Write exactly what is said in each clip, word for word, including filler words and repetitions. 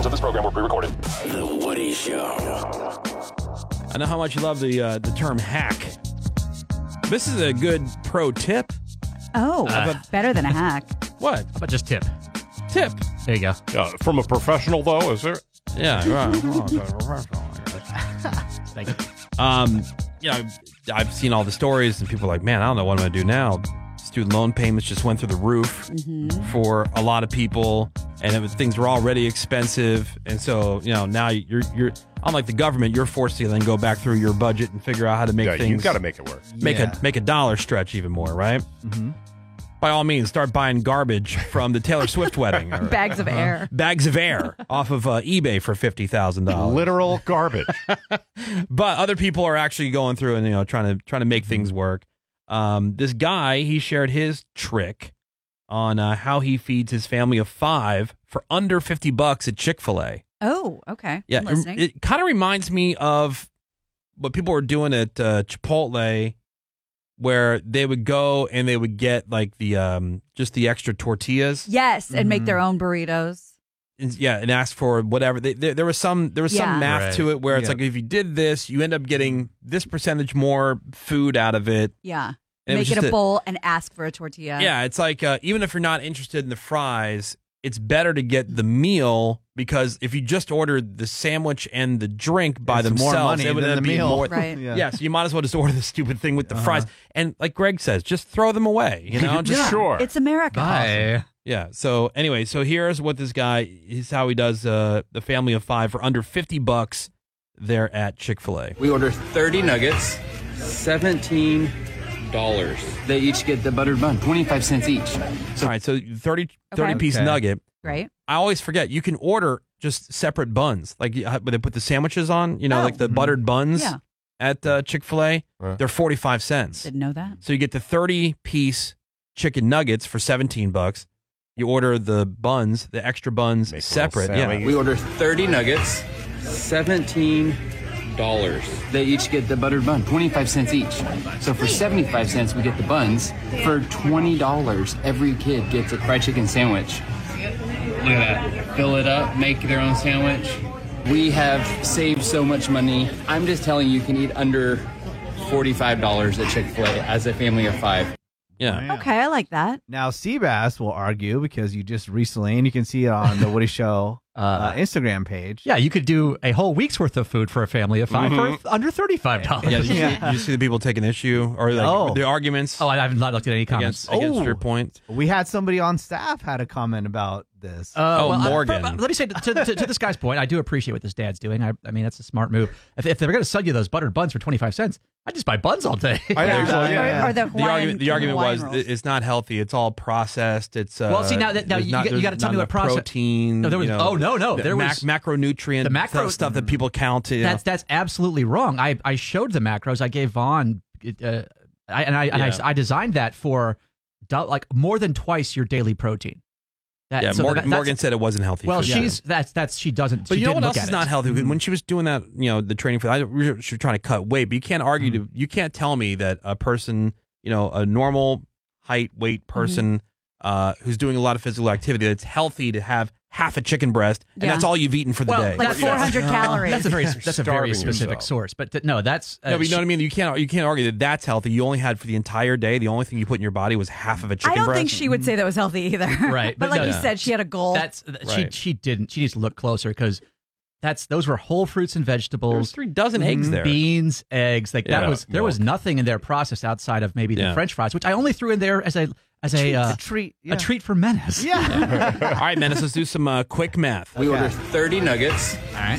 of this program were pre-recorded. The Woody Show. I know how much you love the uh, the term hack. This is a good pro tip. Oh, Uh, better than a hack. What? How about just tip? Tip. There you go. Uh, from a professional, though, is there? Yeah, right. Thank you. Um, you know, I've seen all the stories, and people are like, man, I don't know what I'm going to do now. Student loan payments just went through the roof Mm-hmm. for a lot of people, and it was, things were already expensive. And so, you know, now you're, you're unlike the government, you're forced to then go back through your budget and figure out how to make Yeah, things. you've got to make it work. Make Yeah. a make a dollar stretch even more, right? Mm-hmm. By all means, start buying garbage from the Taylor Swift wedding. Or Bags of air. bags of air off of uh, eBay for fifty thousand dollars. Literal garbage. But other people are actually going through and, you know, trying to trying to make things work. Um, this guy, he shared his trick on uh, how he feeds his family of five for under fifty bucks at Chick-fil-A. Oh, okay. Yeah, I'm listening. it, it kind of reminds me of what people were doing at uh, Chipotle, where they would go and they would get like the um, just the extra tortillas. yes, and make Mm-hmm. their own burritos. And, yeah, and ask for whatever. They, there, there was some there was Yeah. some math Right. to it where it's Yeah. like if you did this, you end up getting this percentage more food out of it. Yeah. And it was Make it just a a- bowl and ask for a tortilla. Yeah, it's like uh, even if you're not interested in the fries, it's better to get the meal because if you just ordered the sandwich and the drink by It's themselves, more money it would than end up the being meal. more. Right. Yeah. Yeah, so you might as well just order the stupid thing with the Uh-huh. fries. And like Greg says, just throw them away. You know, just Yeah, Sure. It's America. Bye. yeah. So anyway, so here's what this guy is how he does uh, the family of five for under fifty bucks there at Chick-fil-A. We order thirty nuggets, seventeen dollars. They each get the buttered bun, twenty-five cents each. All right, so thirty, thirty Okay. piece Okay. nugget. Right? I always forget you can order just separate buns, like uh, where they put the sandwiches on. You know, Oh. like the buttered buns Yeah. at uh, Chick-fil-A. Right. They're forty-five cents. Didn't know that. So you get the thirty piece chicken nuggets for seventeen bucks. You order the buns, the extra buns Make a separate. little Yeah. Sammy. We order thirty nuggets, seventeen dollars. They each get the buttered bun, twenty-five cents each. So for seventy-five cents, we get the buns. For twenty dollars, every kid gets a fried chicken sandwich. Look at that. Fill it up, make their own sandwich. We have saved so much money. I'm just telling you, you can eat under forty-five dollars at Chick-fil-A as a family of five. Yeah. Okay, I like that. Now, Seabass will argue because you just recently, and you can see it on the Woody Show uh, Instagram page. Yeah, you could do a whole week's worth of food for a family of 5 for under thirty-five dollars. Yeah, did you, see, did you see the people taking issue or like Oh. the arguments Oh, I haven't not looked at any comments. against, against Oh. your point? We had somebody on staff had a comment about this. Uh, Oh, well, I- Morgan. but- but let me say to, to, to this guy's point, I do appreciate what this dad's doing. I, I mean, that's a smart move. If, if they're going to sell you those buttered buns for twenty-five cents, I just buy buns all day. I Yeah. think so, yeah. Or, or the The Hawaiian, argument, the argument Hawaiian was rolls. it's not healthy. It's all processed. It's uh, Well, see, now that- now there's you not- got- you there's gotta tell not me what enough process- protein. No, there was- you know, oh, no, no, the there mac- was- macronutrient the macro- stuff that people count. You know. That's that's absolutely wrong. I, I showed the macros. I gave Vaughn, uh, I, and I and Yeah. I, I designed that for do- like more than twice your daily protein. That, yeah, so Morgan, that- that's- Morgan said it wasn't healthy. Well, food. she's that's that's she doesn't. But she you know didn't what look else at is it. not healthy? When she was doing that, you know, the training for, I, she was trying to cut weight, but you can't argue to, you can't tell me that a person, you know, a normal height, weight person uh, who's doing a lot of physical activity, that's healthy to have half a chicken breast, and Yeah. that's all you've eaten for the Well, day. like that's- four hundred calories. That's a very that's a very Starving specific yourself. source. But th- no, that's uh, No, but you know she- what I mean? You can't you can't argue that that's healthy. You only had for the entire day. The only thing you put in your body was half of a chicken I don't breast. think she would say that was healthy either. Right, but but like no, you no. said, she had a goal. That's th- Right. she she didn't. She needs to look closer because that's those were whole fruits and There was vegetables, three dozen eggs there. beans, eggs. Like Yeah, that was there was milk. nothing in their process outside of maybe the Yeah. French fries, which I only threw in there as a as a uh, a treat. Yeah. a treat for Menace. Yeah. All right, Menace, let's do some uh, quick math. We order thirty nuggets,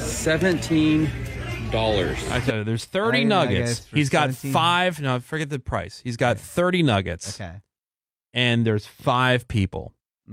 seventeen dollars. I tell you, there's thirty thirty nuggets. nuggets for He's got seventeen. five. No, forget the price. He's got thirty nuggets, Okay. and there's five people.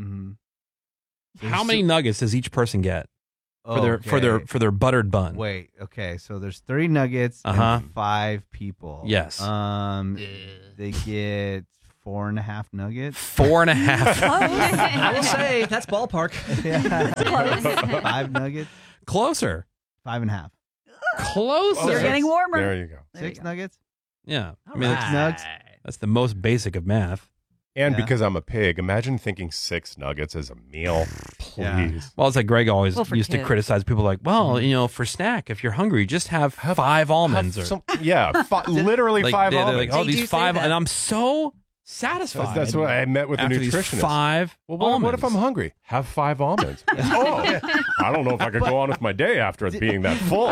Mm-hmm. How many nuggets does each person get for their for their for their buttered bun? Wait. Okay. So there's thirty nuggets Uh-huh. and five people. Yes. Um, they get four and a half nuggets. Four and a half. I will say that's ballpark. Yeah. Five nuggets. Closer. Five and a half. Closer. You're getting warmer. There you go. There you Six go. nuggets. Yeah. I mean, that's, Nugs. that's the most basic of math. And Yeah. because I'm a pig, imagine thinking six nuggets as a meal. Please. Yeah. Well, it's like Greg always Well, for used to kids. criticize people like, well, you know, for snack, if you're hungry, just have, five almonds. Have or some- yeah, fi- literally like, five they- they're almonds. like, oh, They do these say five. that. And I'm so satisfied. That's, that's what I met with the after these nutritionist. five Well, what, what if I'm almonds. hungry? Have five almonds. oh, I don't know if I could go on with my day after it being that full.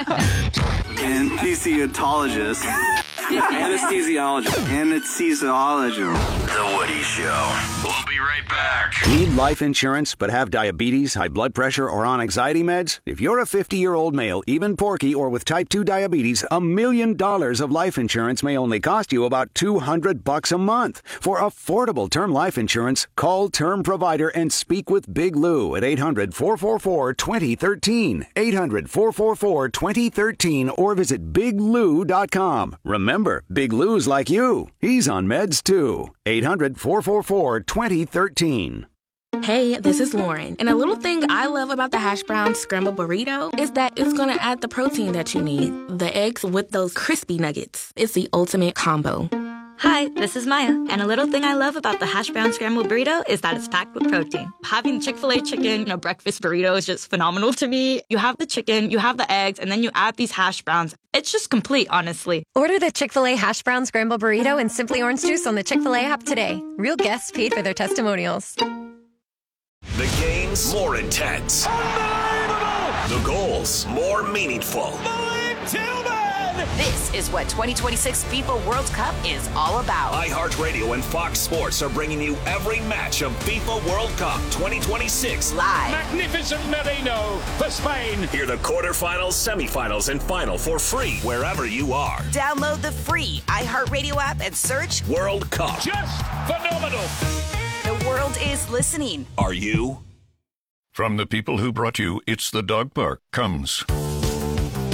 Anesthesiologist. Anesthesiologist. Anesthesiologist. The Woody Show. We'll be right back. Need life insurance but have diabetes, high blood pressure, or on anxiety meds? If you're a fifty-year-old male, even porky, or with type two diabetes, a million dollars of life insurance may only cost you about two hundred bucks a month. For affordable term life insurance, call Term Provider and speak with Big Lou at eight hundred, four four four, two zero one three. eight hundred, four four four, two zero one three or visit big lou dot com. Remember, Big Lou's like you. He's on meds too. eight hundred, four four four, two zero one three. Hey, this is Lauren. And a little thing I love about the hash brown scrambled burrito is that it's going to add the protein that you need. The eggs with those crispy nuggets. It's the ultimate combo. Hi, this is Maya, and a little thing I love about the hash brown scrambled burrito is that it's packed with protein. Having Chick-fil-A chicken in a breakfast burrito is just phenomenal to me. You have the chicken, you have the eggs, and then you add these hash browns. It's just complete, honestly. Order the Chick-fil-A hash brown scrambled burrito and Simply Orange Juice on the Chick-fil-A app today. Real guests paid for their testimonials. The games more intense. Unbelievable! The goals more meaningful. This is what twenty twenty-six FIFA World Cup is all about. iHeartRadio and Fox Sports are bringing you every match of FIFA World Cup twenty twenty-six. Live. Magnificent Merino for Spain. Hear the quarterfinals, semifinals, and final for free wherever you are. Download the free iHeartRadio app and search World Cup. Just phenomenal. The world is listening. Are you? From the people who brought you It's the Dog Park comes